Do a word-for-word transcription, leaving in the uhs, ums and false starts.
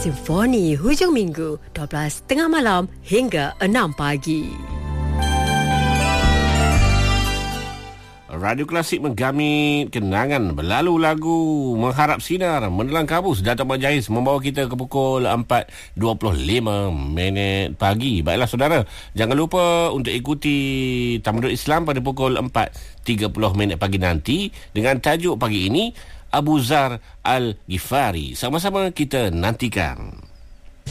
Simfoni hujung minggu dua belas tiga puluh malam hingga enam pagi. Radio Klasik menggamit kenangan berlalu lagu mengharap sinar menelan kabus. Dato' Mat Jahis membawa kita ke pukul empat dua puluh lima minit pagi. Baiklah saudara, jangan lupa untuk ikuti Tamadun Islam pada pukul empat tiga puluh minit pagi nanti dengan tajuk pagi ini Abu Zar Al-Ghifari. Sama-sama kita nantikan.